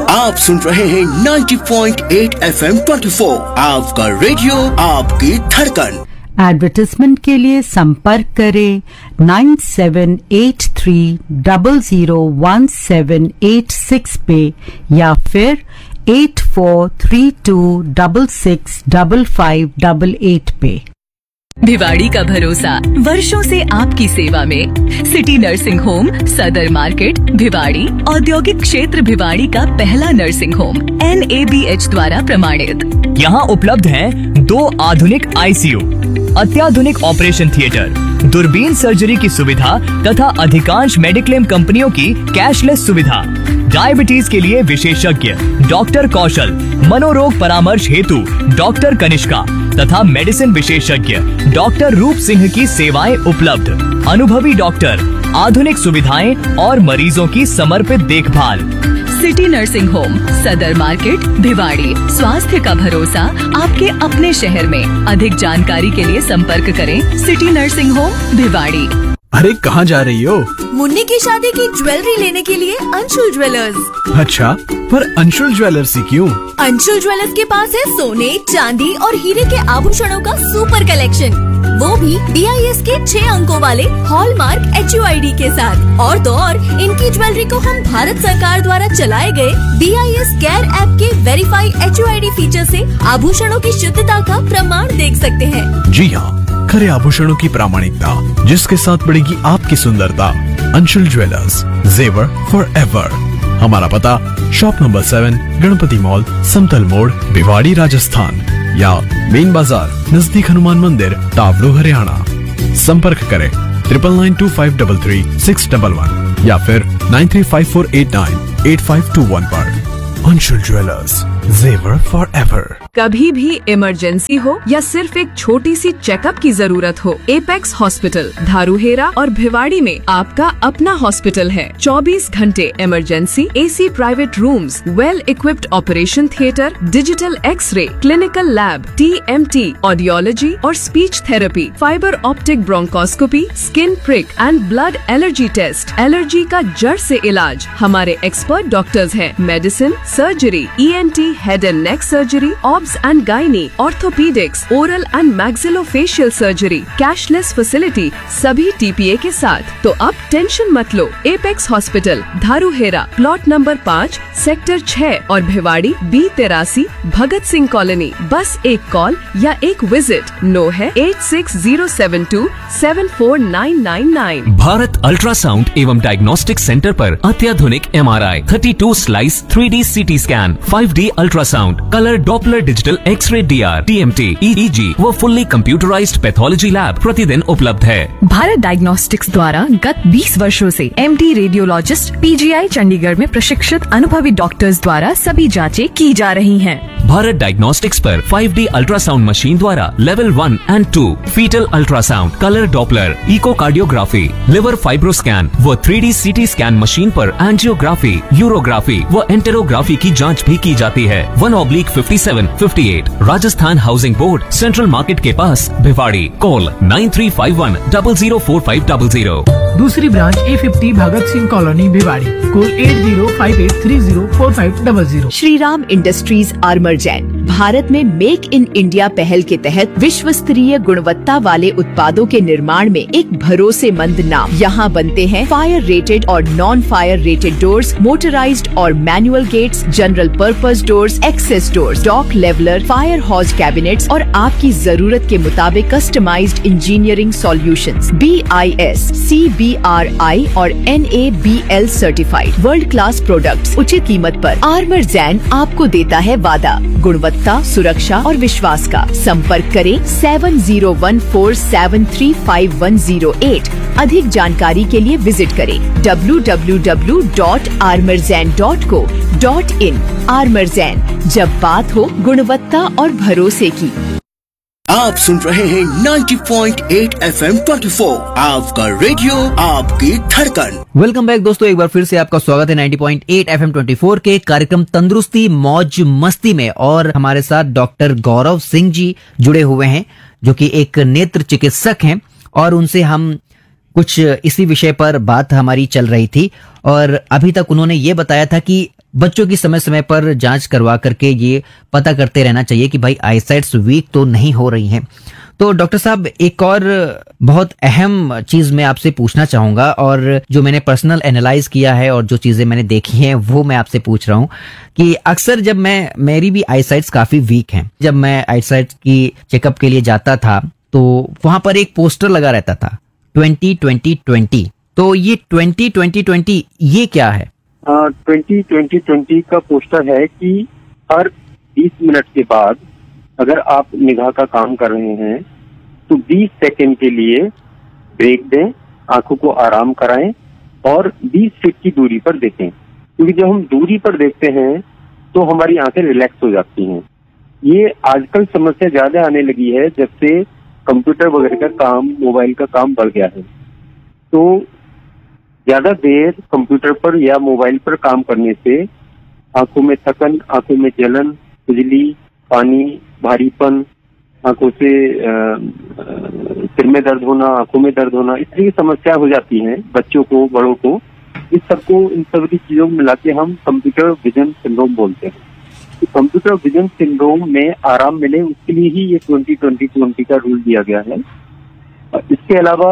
आप सुन रहे हैं 90.8 FM 24, आपका रेडियो आपकी धड़कन। एडवर्टाइजमेंट के लिए संपर्क करें 9783001786 पे या फिर 8432665588 पे। भिवाड़ी का भरोसा वर्षों से आपकी सेवा में। सिटी नर्सिंग होम सदर मार्केट भिवाड़ी औद्योगिक क्षेत्र भिवाड़ी का पहला नर्सिंग होम NABH द्वारा प्रमाणित। यहाँ उपलब्ध हैं 2 आधुनिक ICU, अत्याधुनिक ऑपरेशन थिएटर, दूरबीन सर्जरी की सुविधा तथा अधिकांश मेडिक्लेम कंपनियों की कैशलेस सुविधा। डायबिटीज के लिए विशेषज्ञ डॉक्टर कौशल, मनोरोग परामर्श हेतु डॉक्टर कनिष्का तथा मेडिसिन विशेषज्ञ डॉक्टर रूप सिंह की सेवाएं उपलब्ध। अनुभवी डॉक्टर, आधुनिक सुविधाएं और मरीजों की समर्पित देखभाल। सिटी नर्सिंग होम सदर मार्केट भिवाड़ी, स्वास्थ्य का भरोसा आपके अपने शहर में। अधिक जानकारी के लिए संपर्क करें सिटी नर्सिंग होम भिवाड़ी। अरे कहाँ जा रही हो? मुन्नी की शादी की ज्वेलरी लेने के लिए अंशुल ज्वेलर्स। अच्छा, पर अंशुल ज्वेलर्स ही क्यों? अंशुल ज्वेलर्स के पास है सोने, चांदी और हीरे के आभूषणों का सुपर कलेक्शन, वो भी BIS के 6 अंकों वाले हॉलमार्क HUID के साथ। और तो और इनकी ज्वेलरी को हम भारत सरकार द्वारा चलाए गए BIS केयर ऐप के वेरीफाई HUID फीचर से आभूषणों की शुद्धता का प्रमाण देख सकते हैं। जी हाँ, खरे आभूषणों की प्रामाणिकता जिसके साथ बढ़ेगी आपकी सुंदरता। अंशुल ज्वेलर्स, जेवर फॉर एवर। हमारा पता शॉप नंबर 7, गणपति मॉल, समतल मोड़, भिवाड़ी राजस्थान, या मेन बाजार नजदीक हनुमान मंदिर, तावड़ू हरियाणा। संपर्क करें 9925333611 या फिर 9354898521 पर। अंशुल ज्वेलर्स, जेवर फॉर एवर। कभी भी इमरजेंसी हो या सिर्फ एक छोटी सी चेकअप की जरूरत हो, एपेक्स हॉस्पिटल धारूहेरा और भिवाड़ी में आपका अपना हॉस्पिटल है। 24 घंटे emergency, AC private rooms, well equipped operation theatre, digital x ray, clinical lab, TMT, audiology और speech therapy, fibre optic bronchoscopy, skin prick and blood allergy test, allergy का जड़ से इलाज। हमारे एक्सपर्ट डॉक्टर्स हैं। Medicine, surgery, ENT, head and neck surgery, obs and gynae, orthopaedics, oral and maxillofacial surgery, cashless facility, सभी TPA के साथ। तो अब टेंशन मत लो। Apex hospital धारूहेरा, plot number 5, sector 6 और भिवाड़ी B83 भगत सिंह कॉलोनी। बस एक कॉल या एक विजिट। नो है 8607274999। भारत अल्ट्रासाउंड एवं डायग्नोस्टिक सेंटर पर अत्याधुनिक MRI, 32 slice 3D CT scan, 5D ultrasound, colour Doppler digital x ray DR, TMT, EEG व फुल्ली कंप्यूटराइज्ड पैथोलॉजी लैब प्रतिदिन उपलब्ध है। भारत डायग्नोस्टिक्स द्वारा गत 20 वर्षों से MD रेडियोलॉजिस्ट PGI चंडीगढ़ में प्रशिक्षित अनुभवी डॉक्टर्स द्वारा सभी जांचें की जा रही हैं। भारत डायग्नोस्टिक्स पर 5D अल्ट्रासाउंड मशीन द्वारा level 1 and 2 fetal ultrasound, colour Doppler, echocardiography, liver fibroscan व 3D CT स्कैन मशीन पर एंजियोग्राफी, यूरोग्राफी व एंटेरोग्राफी की जांच भी की जाती है। 1/5758 Rajasthan housing board, central market के पास, भिवाड़ी। कॉल 9351004500। दूसरी branch A50 Bhagat Singh colony Bhiwadi. Call 8058304500। Shri Ram industries आर्मरजैन Bharat में मेक इन इंडिया पहल के तहत विश्व स्तरीय गुणवत्ता वाले उत्पादों के निर्माण में एक भरोसेमंद नाम। यहाँ बनते हैं फायर रेटेड और non fire rated doors, motorised और manual gets, general purpose doors, access doors, dock leveller, fire हॉज cabinets और आपकी जरूरत के मुताबिक customised engineering solutions. BIS, CBRI और NABL certified world class products उचित कीमत पर। आर्मरजैन आपको देता है वादा, गुणवत्ता, सुरक्षा और विश्वास का। संपर्क करें 7014735108। अधिक जानकारी के लिए विजिट करें www.armorzan.co.in। आर्मरजैन, जब बात हो गुणवत्ता और भरोसे की। आप सुन रहे हैं 90.8 FM 24, आपका रेडियो आपकी धड़कन। वेलकम बैक दोस्तों, एक बार फिर से आपका स्वागत है 90.8 FM 24 के कार्यक्रम तंदुरुस्ती मौज मस्ती में। और हमारे साथ डॉक्टर गौरव सिंह जी जुड़े हुए हैं, जो कि एक नेत्र चिकित्सक हैं, और उनसे हम कुछ इसी विषय पर बात हमारी चल रही थी। और अभी तक उन्होंने ये बताया था कि बच्चों की समय समय पर जांच करवा करके ये पता करते रहना चाहिए कि भाई आईसाइट्स वीक तो नहीं हो रही हैं। तो डॉक्टर साहब, एक और बहुत अहम चीज मैं आपसे पूछना चाहूंगा, और जो मैंने पर्सनल एनालाइज किया है और जो चीजें मैंने देखी हैं वो मैं आपसे पूछ रहा हूं कि अक्सर जब मेरी भी आईसाइट्स काफी वीक हैं, जब मैं आईसाइट्स की चेकअप के लिए जाता था तो वहां पर एक पोस्टर लगा रहता था 20-20-20। तो ये 20-20-20 ये क्या है? 20-20-20 का पोस्टर है कि हर 20 मिनट के बाद अगर आप निगाह का काम कर रहे हैं तो 20 सेकंड के लिए ब्रेक दें, आंखों को आराम कराएं और 20 फीट की दूरी पर देखें। क्योंकि जब हम दूरी पर देखते हैं तो हमारी आंखें रिलैक्स हो जाती हैं। ये आजकल समस्या ज्यादा आने लगी है जब से कंप्यूटर वगैरह का काम, मोबाइल का काम बढ़ गया है। तो ज्यादा देर कंप्यूटर पर या मोबाइल पर काम करने से आंखों में थकन, आंखों में जलन, खुजली, पानी, भारीपन, आंखों से सिर में दर्द होना, आंखों में दर्द होना, इस तरह की समस्या हो जाती हैं बच्चों को, बड़ों को। इन सभी चीजों को मिला के हम कंप्यूटर विजन सिंड्रोम बोलते हैं। तो कंप्यूटर विजन सिंड्रोम में आराम मिले उसके लिए ही ये 20-20-20 का रूल दिया गया है। इसके अलावा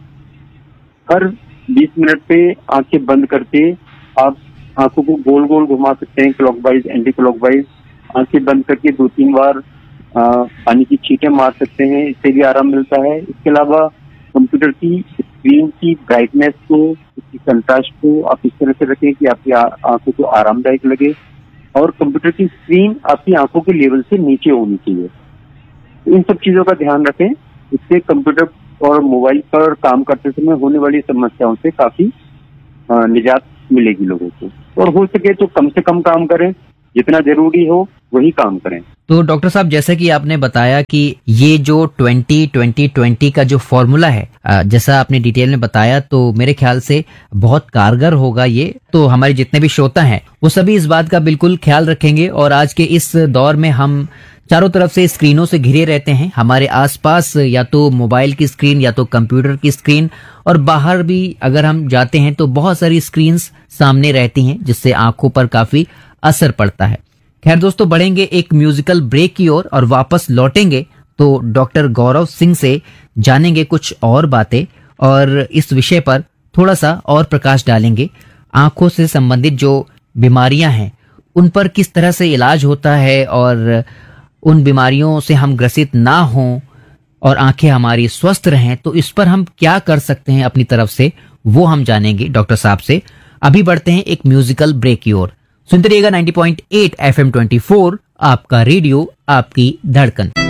हर 20 मिनट पे आंखें बंद करके आप आंखों को गोल गोल घुमा सकते हैं, क्लॉकवाइज, एंटी क्लॉकवाइज। आंखें बंद करके 2-3 बार पानी की छींटे मार सकते हैं, इससे भी आराम मिलता है। इसके अलावा कंप्यूटर की स्क्रीन की ब्राइटनेस को, उसकी कंट्रास्ट को आप इस तरह से रखें कि आपकी आंखों को आरामदायक लगे, और कंप्यूटर की स्क्रीन आपकी आंखों के लेवल से नीचे होनी चाहिए। इन सब चीजों का ध्यान रखें, इससे कंप्यूटर और मोबाइल पर काम करते समय होने वाली समस्याओं से काफी निजात मिलेगी लोगों को। और हो सके तो कम से कम काम करें, जितना जरूरी हो वही काम करें। तो डॉक्टर साहब, जैसे कि आपने बताया कि ये जो 20-20-20 का जो फॉर्मूला है, जैसा आपने डिटेल में बताया, तो मेरे ख्याल से बहुत कारगर होगा ये। तो हमारे जितने भी श्रोता हैं वो सभी इस बात का बिल्कुल ख्याल रखेंगे। और आज के इस दौर में हम चारों तरफ से स्क्रीनों से घिरे रहते हैं, हमारे आसपास या तो मोबाइल की स्क्रीन या तो कंप्यूटर की स्क्रीन, और बाहर भी अगर हम जाते हैं तो बहुत सारी स्क्रीन्स सामने रहती हैं जिससे आंखों पर काफी असर पड़ता है। खैर दोस्तों, बढ़ेंगे एक म्यूजिकल ब्रेक की ओर और वापस लौटेंगे तो डॉक्टर गौरव सिंह से जानेंगे कुछ और बातें और इस विषय पर थोड़ा सा और प्रकाश डालेंगे। आंखों से संबंधित जो बीमारियां हैं उन पर किस तरह से इलाज होता है और उन बीमारियों से हम ग्रसित ना हों और आंखें हमारी स्वस्थ रहें, तो इस पर हम क्या कर सकते हैं अपनी तरफ से, वो हम जानेंगे डॉक्टर साहब से। अभी बढ़ते हैं एक म्यूजिकल ब्रेक की ओर। सुनते रहिएगा 90.8 FM 24, आपका रेडियो, आपकी धड़कन।